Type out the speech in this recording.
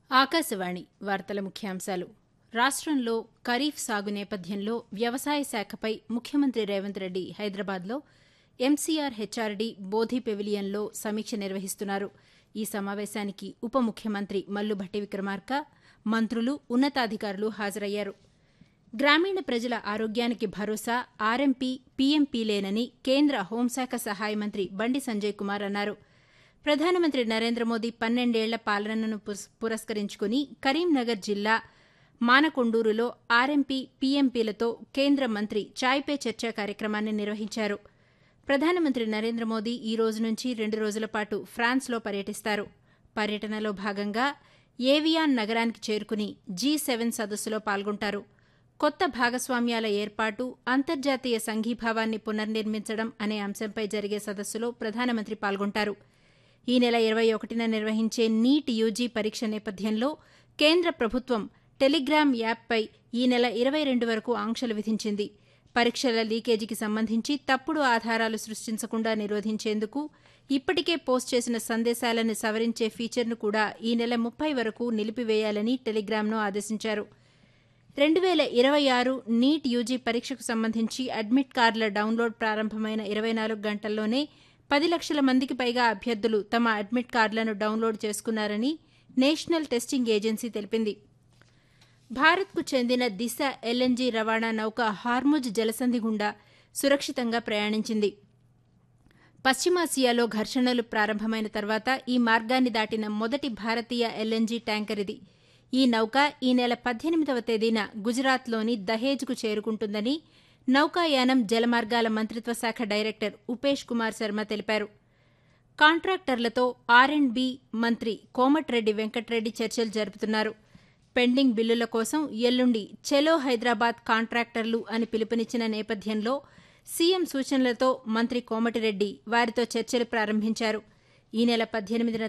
ఆకాశవాణి వార్తల ముఖ్యాంశాలు. రాష్ట్రంలో ఖరీఫ్ సాగు నేపథ్యంలో వ్యవసాయ శాఖపై ముఖ్యమంత్రి రేవంత్ రెడ్డి హైదరాబాద్లో ఎంసీఆర్ హెచ్ఆర్డీ బోధి పెవిలియన్లో సమీక్ష నిర్వహిస్తున్నారు. ఈ సమావేశానికి ఉప ముఖ్యమంత్రి మల్లుభట్టి విక్రమార్క, మంత్రులు, ఉన్నతాధికారులు హాజరయ్యారు. గ్రామీణ ప్రజల ఆరోగ్యానికి భరోసా ఆర్ఎంపీ, పీఎంపీలేనని కేంద్ర హోంశాఖ సహాయ మంత్రి బండి సంజయ్ కుమార్ అన్నారు. ప్రధానమంత్రి నరేంద్ర మోదీ 12 ఏళ్ల పాలనను పురస్కరించుకుని కరీంనగర్ జిల్లా మానకొండూరులో ఆర్ఎంపీ, పీఎంపీలతో కేంద్ర మంత్రి చాయ్ పే చర్చా కార్యక్రమాన్ని నిర్వహించారు. ప్రధానమంత్రి నరేంద్ర మోదీ ఈ రోజు నుంచి 2 రోజుల పాటు ఫ్రాన్స్లో పర్యటిస్తారు. పర్యటనలో భాగంగా ఏవియాన్ నగరానికి చేరుకుని G7 సదస్సులో పాల్గొంటారు. కొత్త భాగస్వామ్యాల ఏర్పాటు, అంతర్జాతీయ సంఘీభావాన్ని పునర్నిర్మించడం అనే అంశంపై జరిగే సదస్సులో ప్రధానమంత్రి పాల్గొంటారు. ఈ నెల 21న నిర్వహించే నీట్ యూజీ పరీక్ష నేపథ్యంలో కేంద్ర ప్రభుత్వం టెలిగ్రామ్ యాప్పై ఈ నెల 22 వరకు ఆంక్షలు విధించింది. పరీక్షల లీకేజీకి సంబంధించి తప్పుడు ఆధారాలు సృష్టించకుండా నిరోధించేందుకు ఇప్పటికే పోస్ట్ చేసిన సందేశాలను సవరించే ఫీచర్ను కూడా ఈ నెల 30 వరకు నిలిపివేయాలని టెలిగ్రామ్ను ఆదేశించారు. 2026 నీట్ యూజీ పరీక్షకు సంబంధించి అడ్మిట్ కార్డుల డౌన్లోడ్ ప్రారంభమైన 24 గంటల్లోనే 10 లక్షల మందికి పైగా అభ్యర్థులు తమ అడ్మిట్ కార్డులను డౌన్లోడ్ చేసుకున్నారని నేషనల్ టెస్టింగ్ ఏజెన్సీ తెలిపింది. భారత్కు చెందిన దిశ ఎల్ఎన్జీ రవాణా నౌక హార్ముజ్ జలసంధి గుండా సురక్షితంగా ప్రయాణించింది. పశ్చిమాసియాలో ఘర్షణలు ప్రారంభమైన తర్వాత ఈ మార్గాన్ని దాటిన మొదటి భారతీయ ఎల్ఎన్జీ ట్యాంకర్ ఇది. ఈ నౌక ఈ నెల 18వ తేదీన గుజరాత్లోని దహేజ్కు చేరుకుంటుందని నౌకాయానం, జలమార్గాల మంత్రిత్వ శాఖ డైరెక్టర్ ఉపేష్ కుమార్ శర్మ తెలిపారు. కాంట్రాక్టర్లతో ఆర్&బి మంత్రి కోమటిరెడ్డి వెంకటరెడ్డి చర్చలు జరుపుతున్నారు. పెండింగ్ బిల్లుల కోసం ఎల్లుండి చెలో హైదరాబాద్ కాంట్రాక్టర్లు అని పిలుపునిచ్చిన నేపథ్యంలో సీఎం సూచనలతో మంత్రి కోమటిరెడ్డి వారితో చర్చలు ప్రారంభించారు. ఈ నెల 18న